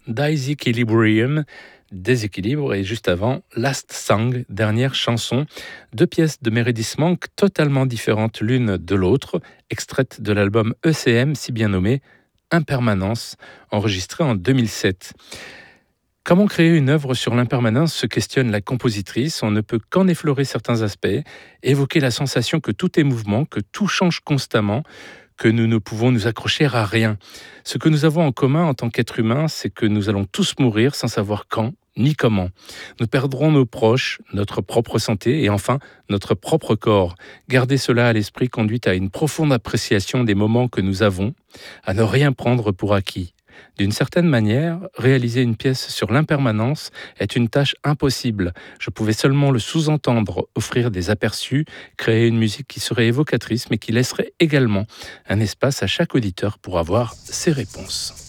d'Equilibrium, Déséquilibre, et juste avant, Last Song, dernière chanson, deux pièces de Meredith Monk totalement différentes l'une de l'autre, extraites de l'album ECM, si bien nommé Impermanence, enregistré en 2007. Comment créer une œuvre sur l'impermanence se questionne la compositrice. On ne peut qu'en effleurer certains aspects, évoquer la sensation que tout est mouvement, que tout change constamment, que nous ne pouvons nous accrocher à rien. Ce que nous avons en commun en tant qu'êtres humains, c'est que nous allons tous mourir sans savoir quand ni comment. Nous perdrons nos proches, notre propre santé et enfin notre propre corps. Garder cela à l'esprit conduit à une profonde appréciation des moments que nous avons, à ne rien prendre pour acquis. D'une certaine manière, réaliser une pièce sur l'impermanence est une tâche impossible. Je pouvais seulement le sous-entendre, offrir des aperçus, créer une musique qui serait évocatrice, mais qui laisserait également un espace à chaque auditeur pour avoir ses réponses.